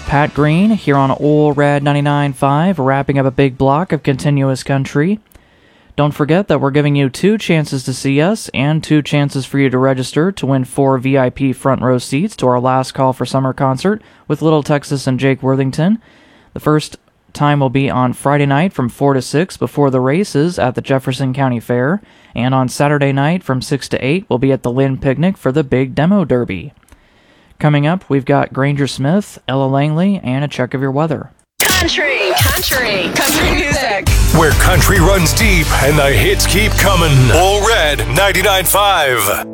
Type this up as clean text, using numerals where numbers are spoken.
Pat Green here on Ole Red 99.5, wrapping up a big block of continuous country. Don't forget that we're giving you 2 chances to see us and 2 chances for you to register to win 4 VIP front row seats to our Last Call for Summer concert with Little Texas and Jake Worthington. The first time will be on Friday night from 4 to 6 before the races at the Jefferson County Fair, and on Saturday night from 6 to 8 we'll be at the Lynn Picnic for the Big Demo Derby. Coming up, we've got Granger Smith, Ella Langley, and a check of your weather. Country music. Where country runs deep and the hits keep coming. Ole Red 99.5.